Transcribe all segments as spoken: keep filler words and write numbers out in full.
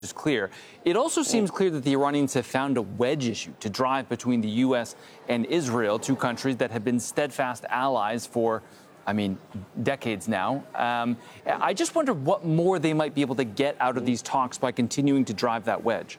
is clear. It also seems clear that the Iranians have found a wedge issue to drive between the U S and Israel, two countries that have been steadfast allies for, I mean, decades now. Um, I just wonder what more they might be able to get out of these talks by continuing to drive that wedge.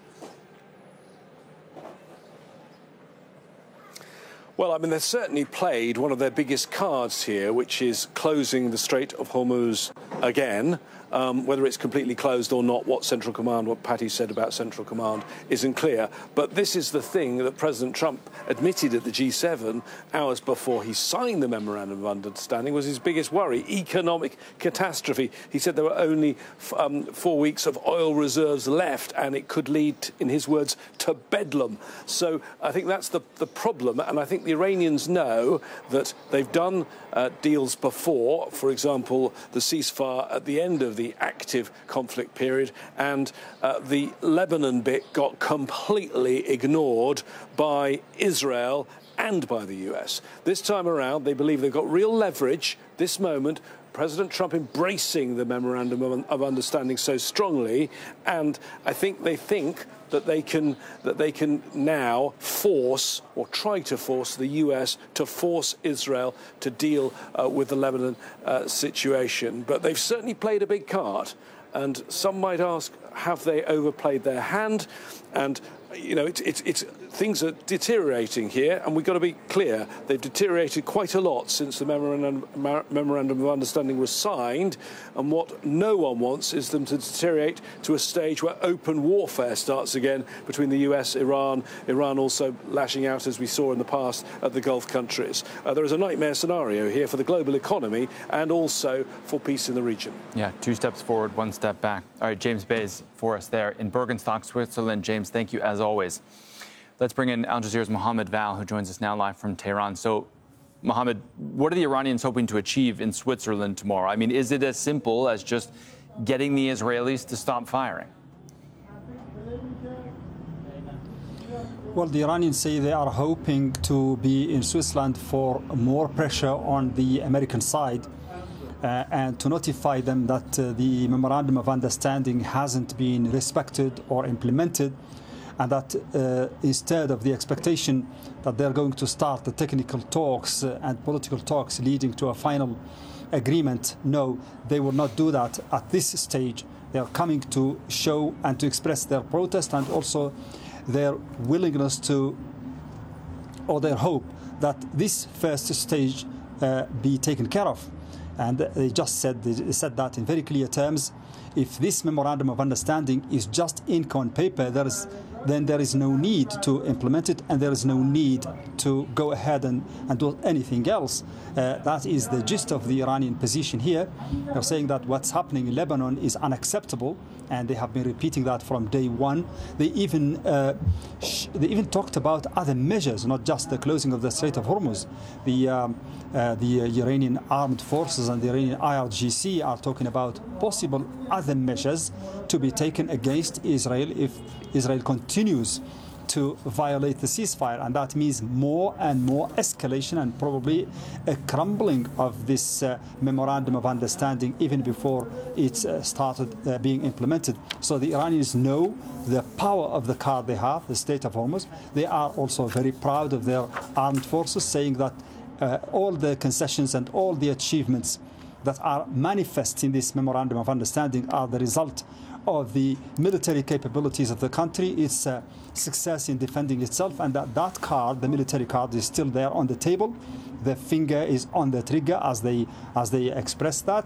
Well, I mean, they've certainly played one of their biggest cards here, which is closing the Strait of Hormuz again. Um, whether it's completely closed or not, what Central Command, what Patty said about Central Command isn't clear. But this is the thing that President Trump admitted at the G seven hours before he signed the Memorandum of Understanding was his biggest worry, economic catastrophe. He said there were only um, four weeks of oil reserves left and it could lead, in his words, to bedlam. So I think that's the, the problem. And I think the Iranians know that they've done uh, deals before, for example, the ceasefire at the end of the the active conflict period, and uh, the Lebanon bit got completely ignored by Israel and by the U S. This time around, they believe they've got real leverage this moment. President Trump embracing the Memorandum of, of Understanding so strongly, and I think they think that they can that they can now force or try to force the U S to force Israel to deal uh, with the Lebanon uh, situation. But they've certainly played a big card, and some might ask, have they overplayed their hand? And you know, it's, it's, it's, things are deteriorating here, and we've got to be clear. They've deteriorated quite a lot since the memorandum, memorandum of Understanding was signed, and what no one wants is them to deteriorate to a stage where open warfare starts again between the U S, Iran, Iran also lashing out, as we saw in the past, at the Gulf countries. Uh, there is a nightmare scenario here for the global economy and also for peace in the region. Yeah, two steps forward, one step back. All right, James Bays for us there in Bergenstock, Switzerland. James, thank you as always. Let's bring in Al Jazeera's Mohammed Val, who joins us now live from Tehran. So, Mohammed, what are the Iranians hoping to achieve in Switzerland tomorrow? I mean, is it as simple as just getting the Israelis to stop firing? Well, the Iranians say they are hoping to be in Switzerland for more pressure on the American side uh, and to notify them that uh, the Memorandum of Understanding hasn't been respected or implemented, and that uh, instead of the expectation that they're going to start the technical talks uh, and political talks leading to a final agreement, no, they will not do that at this stage. They are coming to show and to express their protest and also their willingness to, or their hope that this first stage uh, be taken care of. And they just said, they said that in very clear terms. If this Memorandum of Understanding is just ink on paper, there is, then there is no need to implement it, and there is no need to go ahead and, and do anything else. Uh, that is the gist of the Iranian position here. They're saying that what's happening in Lebanon is unacceptable, and they have been repeating that from day one. They even uh, sh- they even talked about other measures, not just the closing of the Strait of Hormuz. The um, uh, the uh, Iranian armed forces and the Iranian I R G C are talking about possible other measures to be taken against Israel if Israel continues to violate the ceasefire, and that means more and more escalation and probably a crumbling of this uh, Memorandum of Understanding even before it uh, started uh, being implemented. So the Iranians know the power of the card they have, the Strait of Hormuz. They are also very proud of their armed forces, saying that uh, all the concessions and all the achievements that are manifest in this Memorandum of Understanding are the result of the military capabilities of the country, its uh, success in defending itself, and that that card, the military card, is still there on the table. The finger is on the trigger, as they as they express that.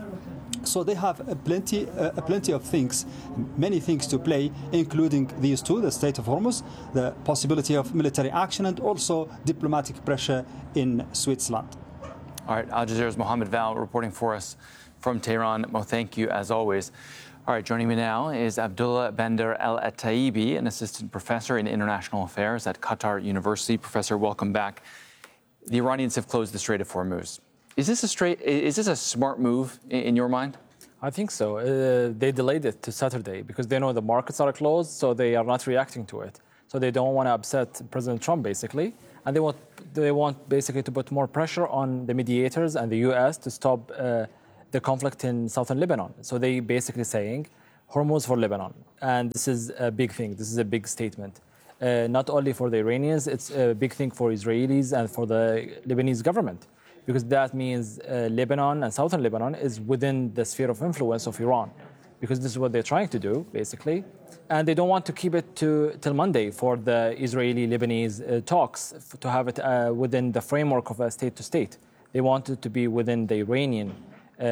So they have a plenty, uh, a plenty of things, many things to play, including these two, the Strait of Hormuz, the possibility of military action, and also diplomatic pressure in Switzerland. All right, Al Jazeera's Mohammed Val reporting for us from Tehran. Mo, thank you as always. All right, joining me now is Abdullah Bandar Al-Attaibi, an assistant professor in international affairs at Qatar University. Professor, welcome back. The Iranians have closed the Strait of Hormuz. Is this a straight? Is this a smart move in your mind? I think so. Uh, they delayed it to Saturday because they know the markets are closed, so they are not reacting to it. So they don't want to upset President Trump, basically, and they want they want basically to put more pressure on the mediators and the U S to stop Uh, the conflict in southern Lebanon. So they basically saying, Hormuz for Lebanon. And this is a big thing. This is a big statement. Uh, not only for the Iranians, it's a big thing for Israelis and for the Lebanese government, because that means uh, Lebanon and southern Lebanon is within the sphere of influence of Iran, because this is what they're trying to do, basically. And they don't want to keep it to till Monday for the Israeli-Lebanese uh, talks, f- to have it uh, within the framework of a state-to-state. They want it to be within the Iranian uh,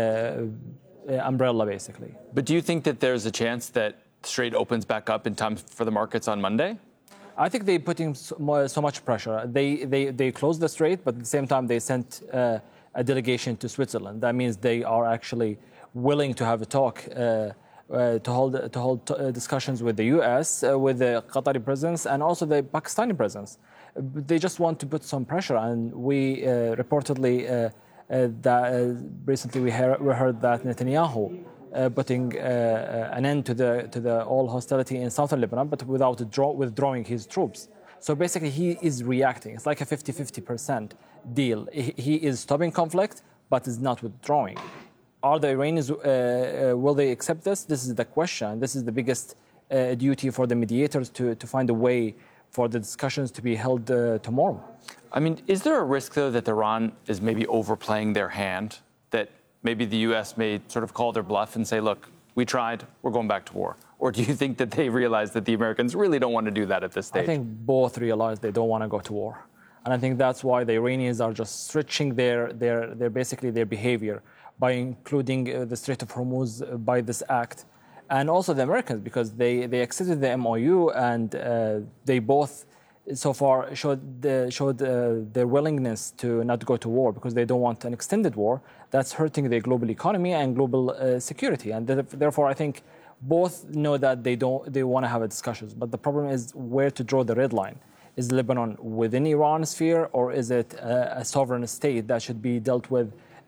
uh, umbrella, basically. But do you think that there's a chance that Strait opens back up in time for the markets on Monday? I think they're putting so, more, so much pressure. They, they, they closed the strait, but at the same time, they sent uh, a delegation to Switzerland. That means they are actually willing to have a talk, uh, uh, to hold, to hold t- uh, discussions with the U S, uh, with the Qatari presence, and also the Pakistani presence. They just want to put some pressure. And we uh, reportedly, uh, uh, that, uh, recently we, hear, we heard that Netanyahu Uh, putting uh, uh, an end to the to the all hostility in southern Lebanon, but without draw, withdrawing his troops. So basically, he is reacting. It's like a fifty-fifty percent deal. He, he is stopping conflict, but is not withdrawing. Are the Iranians, uh, uh, will they accept this? This is the question. This is the biggest uh, duty for the mediators to, to find a way for the discussions to be held uh, tomorrow. I mean, is there a risk, though, that Iran is maybe overplaying their hand, that maybe the U S may sort of call their bluff and say, look, we tried, we're going back to war? Or do you think that they realize that the Americans really don't want to do that at this stage? I think both realize they don't want to go to war. And I think that's why the Iranians are just stretching their, their, their basically their behavior by including uh, the Strait of Hormuz uh, by this act. And also the Americans, because they, they accepted the M O U and uh, they both so far showed, the, showed uh, their willingness to not go to war, because they don't want an extended war that's hurting the global economy and global uh, security. And th- therefore, I think both know that they don't they want to have a discussions. But the problem is where to draw the red line. Is Lebanon within Iran's sphere, or is it a, a sovereign state that should be dealt with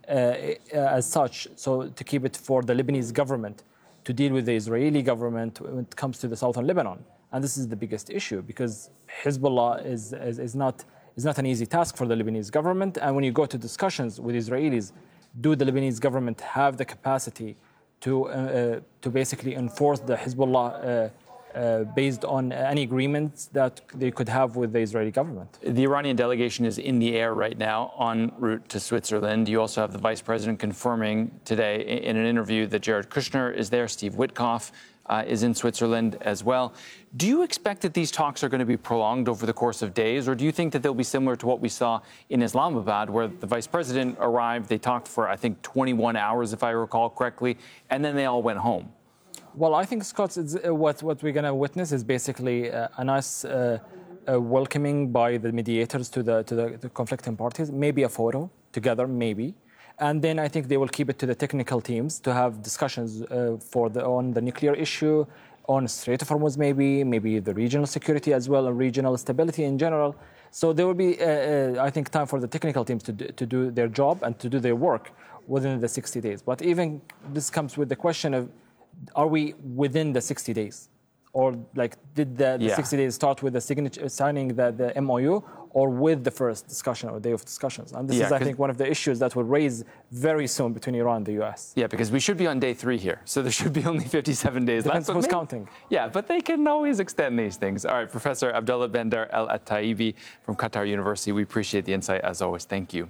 uh, as such? So to keep it for the Lebanese government to deal with the Israeli government when it comes to the southern Lebanon. And this is the biggest issue, because Hezbollah is, is, is, not, is not an easy task for the Lebanese government. And when you go to discussions with Israelis, do the Lebanese government have the capacity to, uh, to basically enforce the Hezbollah uh, uh, based on any agreements that they could have with the Israeli government? The Iranian delegation is in the air right now en route to Switzerland. You also have the vice president confirming today in an interview that Jared Kushner is there, Steve Witkoff Uh, is in Switzerland as well. Do you expect that these talks are going to be prolonged over the course of days, or do you think that they'll be similar to what we saw in Islamabad, where the vice president arrived, they talked for, I think, twenty-one hours, if I recall correctly, and then they all went home? Well, I think, Scott, it's, uh, what, what we're going to witness is basically uh, a nice uh, uh, welcoming by the mediators to the, to the, the conflicting parties, maybe a photo together, maybe. And then I think they will keep it to the technical teams to have discussions uh, for the, on the nuclear issue, on Strait of Hormuz maybe, maybe the regional security as well, and regional stability in general. So there will be, uh, uh, I think, time for the technical teams to do, to do their job and to do their work within the sixty days. But even this comes with the question of, are we within the sixty days? Or like, did the, the yeah. sixty days start with the signature, signing the, the M O U, or with the first discussion or day of discussions? And this yeah, is, I think, one of the issues that will raise very soon between Iran and the U S. Yeah, because we should be on day three here, so there should be only fifty-seven days Depends left. who's maybe, counting. Yeah, but they can always extend these things. All right, Professor Abdullah Bandar Al-Attaibi from Qatar University, we appreciate the insight as always. Thank you.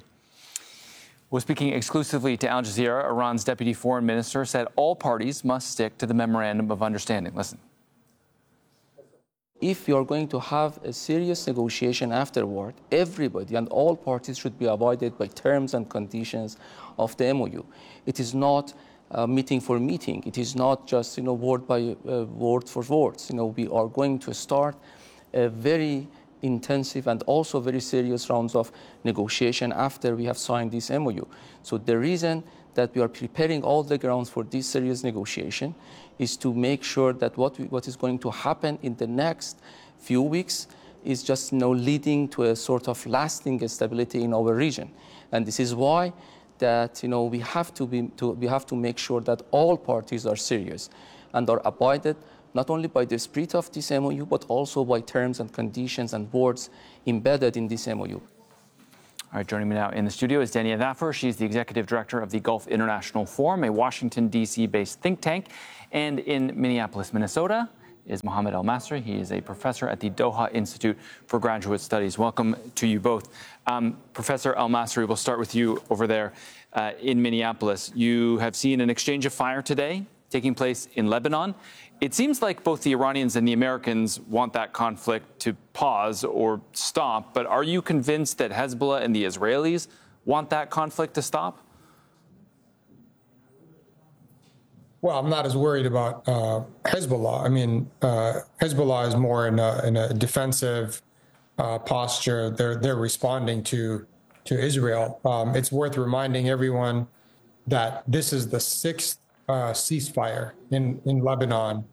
Well, speaking exclusively to Al Jazeera, Iran's deputy foreign minister said all parties must stick to the memorandum of understanding. Listen. If you are going to have a serious negotiation afterward, everybody and all parties should be abided by terms and conditions of the M O U. It is not uh, meeting for meeting. It is not just, you know, word by uh, word for words. You know, we are going to start a very intensive and also very serious rounds of negotiation after we have signed this M O U. So the reason that we are preparing all the grounds for this serious negotiation is to make sure that what we, what is going to happen in the next few weeks is just, you know, leading to a sort of lasting stability in our region. And this is why that, you know, we have to be to, we have to make sure that all parties are serious and are abided not only by the spirit of this M O U, but also by terms and conditions and words embedded in this M O U. All All right, joining me now in the studio is Dania Dhafar. She's the executive director of the Gulf International Forum, a Washington, D C-based think tank. And in Minneapolis, Minnesota, is Mohammed El-Masri. He is a professor at the Doha Institute for Graduate Studies. Welcome to you both. Um, Professor El-Masri, we'll start with you over there uh, in Minneapolis. You have seen an exchange of fire today taking place in Lebanon. It seems like both the Iranians and the Americans want that conflict to pause or stop, but are you convinced that Hezbollah and the Israelis want that conflict to stop? Well, I'm not as worried about uh, Hezbollah. I mean, uh, Hezbollah is more in a, in a defensive uh, posture. They're they're responding to to Israel. Um, it's worth reminding everyone that this is the sixth uh, ceasefire in in Lebanon.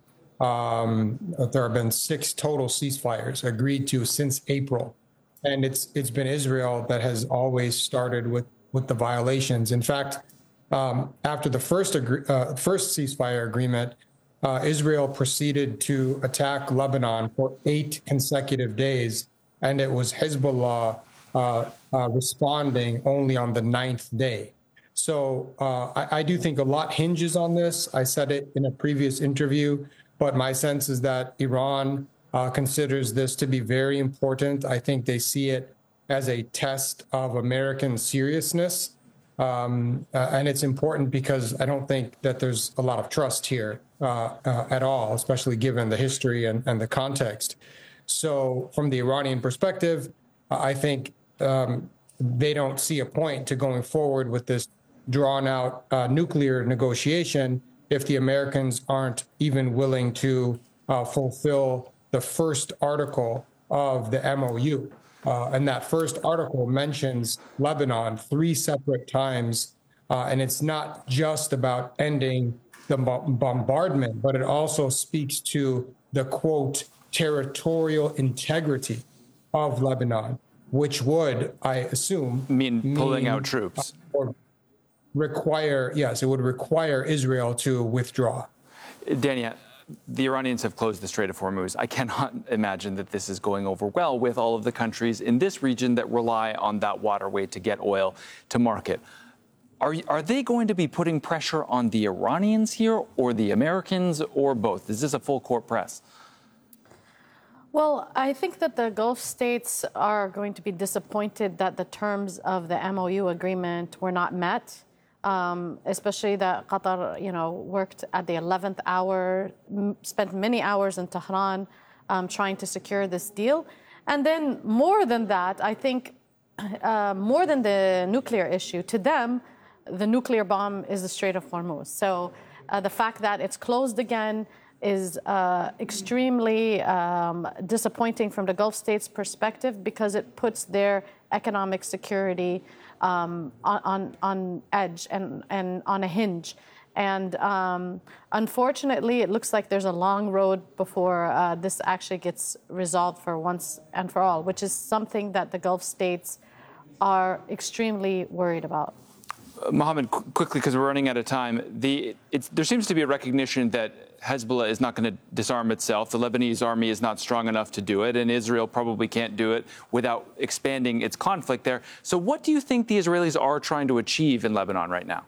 Um, there have been six total ceasefires agreed to since April, and it's it's been Israel that has always started with with the violations. In fact, Um, after the first agree, uh, first ceasefire agreement, uh, Israel proceeded to attack Lebanon for eight consecutive days, and it was Hezbollah uh, uh, responding only on the ninth day. So uh, I, I do think a lot hinges on this. I said it in a previous interview, but my sense is that Iran uh, considers this to be very important. I think they see it as a test of American seriousness. Um, uh, and it's important because I don't think that there's a lot of trust here uh, uh, at all, especially given the history and, and the context. So from the Iranian perspective, uh, I think um, they don't see a point to going forward with this drawn out uh, nuclear negotiation if the Americans aren't even willing to uh, fulfill the first article of the M O U. Uh, and that first article mentions Lebanon three separate times. Uh, and it's not just about ending the bombardment, but it also speaks to the, quote, territorial integrity of Lebanon, which would, I assume, mean pulling mean, out troops. Uh, or require, yes, it would require Israel to withdraw. Dania, the Iranians have closed the Strait of Hormuz. I cannot imagine that this is going over well with all of the countries in this region that rely on that waterway to get oil to market. Are, are they going to be putting pressure on the Iranians here or the Americans or both? Is this a full court press? Well, I think that the Gulf states are going to be disappointed that the terms of the M O U agreement were not met. Um, especially that Qatar, you know, worked at the eleventh hour, m- spent many hours in Tehran um, trying to secure this deal. And then more than that, I think uh, more than the nuclear issue, to them, the nuclear bomb is the Strait of Hormuz. So uh, the fact that it's closed again is uh, extremely um, disappointing from the Gulf states' perspective because it puts their economic security Um, on, on, on edge and, and on a hinge. And um, unfortunately, it looks like there's a long road before uh, this actually gets resolved for once and for all, which is something that the Gulf states are extremely worried about. Uh, Mohammed, qu- quickly, because we're running out of time, the, it's, there seems to be a recognition that Hezbollah is not going to disarm itself. The Lebanese army is not strong enough to do it, and Israel probably can't do it without expanding its conflict there. So what do you think the Israelis are trying to achieve in Lebanon right now?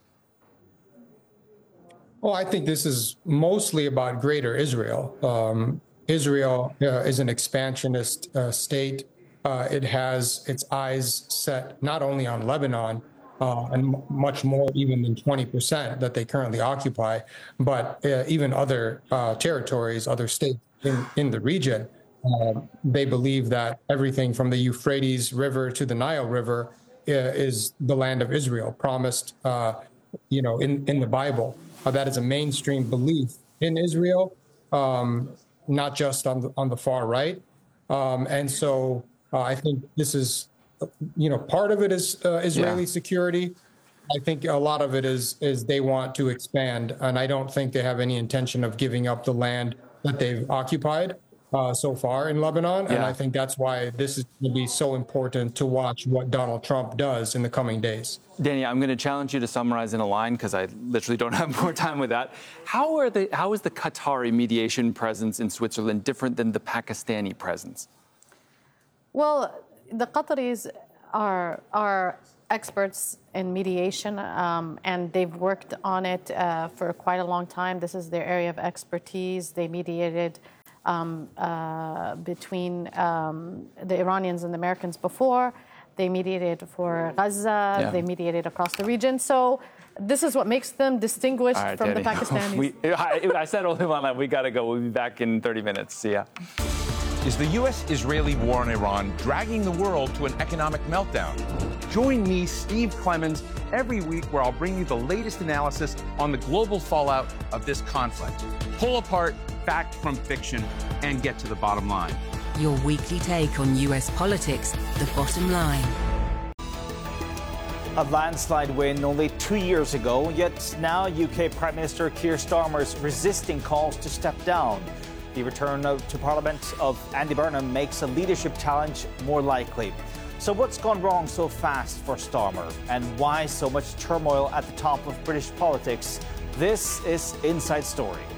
Well, I think this is mostly about greater Israel. Um, Israel uh, is an expansionist uh, state. Uh, it has its eyes set not only on Lebanon, Uh, and m- much more even than twenty percent that they currently occupy, but uh, even other uh, territories, other states in, in the region. Uh, they believe that everything from the Euphrates River to the Nile River uh, is the land of Israel, promised, uh, you know, in, in the Bible. Uh, that is a mainstream belief in Israel, um, not just on the, on the far right. Um, and so uh, I think this is You know, part of it is uh, Israeli yeah. security. I think a lot of it is is they want to expand, and I don't think they have any intention of giving up the land that they've occupied uh, so far in Lebanon. Yeah. And I think that's why this is going to be so important to watch what Donald Trump does in the coming days. Dania, I'm going to challenge you to summarize in a line because I literally don't have more time with that. How are the how is the Qatari mediation presence in Switzerland different than the Pakistani presence? Well, the Qataris are are experts in mediation, um, and they've worked on it uh, for quite a long time. This is their area of expertise. They mediated um, uh, between um, the Iranians and the Americans before. They mediated for Gaza. Yeah. They mediated across the region. So this is what makes them distinguished All right, from Danny. the Pakistanis. we, I, I said only one line. We got to go. We'll be back in thirty minutes. See ya. Is the U S-Israeli war in Iran dragging the world to an economic meltdown? Join me, Steve Clemens, every week where I'll bring you the latest analysis on the global fallout of this conflict. Pull apart fact from fiction and get to the bottom line. Your weekly take on U S politics, The Bottom Line. A landslide win only two years ago, yet now U K Prime Minister Keir Starmer is resisting calls to step down. The return of, to Parliament of Andy Burnham makes a leadership challenge more likely. So what's gone wrong so fast for Starmer, and why so much turmoil at the top of British politics? This is Inside Story.